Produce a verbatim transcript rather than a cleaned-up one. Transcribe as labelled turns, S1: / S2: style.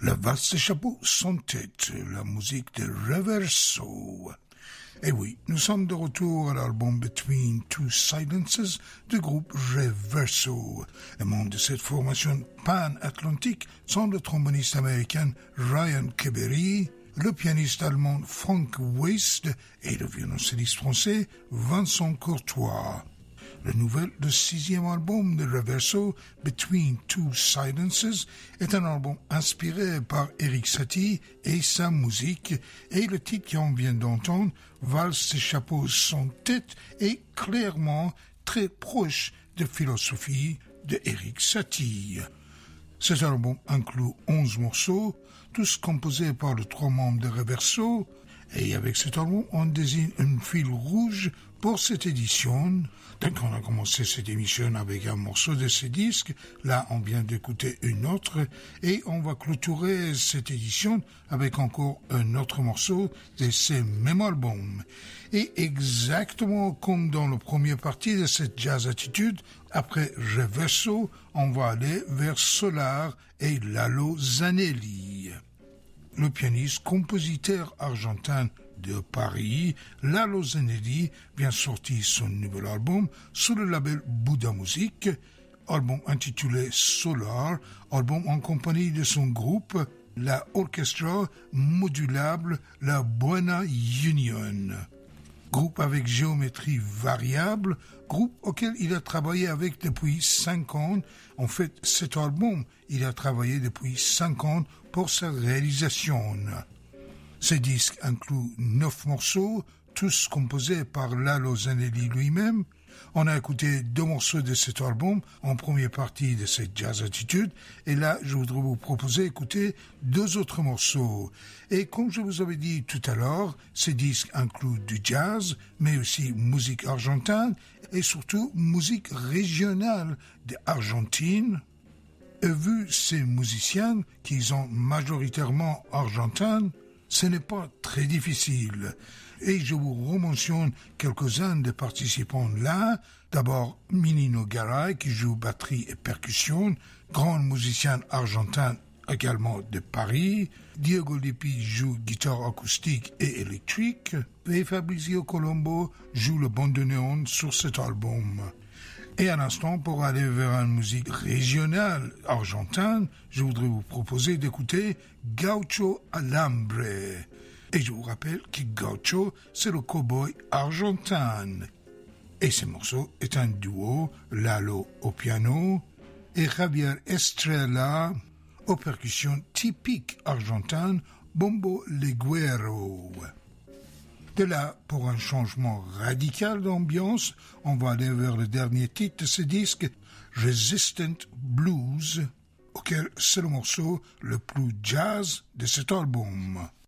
S1: La valse chapeau sans tête, la musique de Reverso. Et oui, nous sommes de retour à l'album Between Two Silences du groupe Reverso. Les membres de cette formation pan-atlantique sont le tromboniste américain Ryan Keberry, le pianiste allemand Frank West et le violoncelliste français Vincent Courtois. Le nouvel, le sixième album de Reverso, Between Two Silences, est un album inspiré par Erik Satie et sa musique, et le titre qu'on vient d'entendre, Valse chapeau sans tête, est clairement très proche de philosophie de Erik Satie. Cet album inclut onze morceaux, tous composés par les trois membres de Reverso, et avec cet album, on désigne un fil rouge pour cette édition. Donc on a commencé cette émission avec un morceau de ce disque, là on vient d'écouter une autre, et on va clôturer cette édition avec encore un autre morceau de ce même album. Et exactement comme dans la première partie de cette jazz attitude, après Reverso, on va aller vers Solar et Lalo Zanelli. Le pianiste, compositeur argentin de Paris, Lalo Zanelli vient sortir son nouvel album sous le label Buddha Music, album intitulé Solar, album en compagnie de son groupe, la orchestra modulable La Buena Union. Groupe avec géométrie variable, groupe auquel il a travaillé avec depuis cinq ans. En fait, cet album, il a travaillé depuis cinq ans pour sa réalisation. Ce disque inclut neuf morceaux, tous composés par Lalo Zanelli lui-même. On a écouté deux morceaux de cet album en première partie de cette jazz attitude, et là, je voudrais vous proposer d'écouter deux autres morceaux. Et comme je vous avais dit tout à l'heure, ce disque inclut du jazz, mais aussi musique argentine, et surtout musique régionale d'Argentine. Et vu ces musiciens qui sont majoritairement argentins, ce n'est pas très difficile. Et je vous rementionne quelques-uns des participants là. D'abord, Minino Garay, qui joue batterie et percussion, grand musicien argentin également de Paris. Diego Lippi joue guitare acoustique et électrique. Et Fabrizio Colombo joue le bandoneon sur cet album. Et à l'instant, pour aller vers une musique régionale argentine, je voudrais vous proposer d'écouter Gaucho Alambre. Et je vous rappelle que Gaucho, c'est le cow-boy argentin. Et ce morceau est un duo, Lalo au piano et Javier Estrella aux percussions typiques argentines, Bombo Leguero. De là, pour un changement radical d'ambiance, on va aller vers le dernier titre de ce disque, Resistant Blues, auquel c'est le morceau le plus jazz de cet album.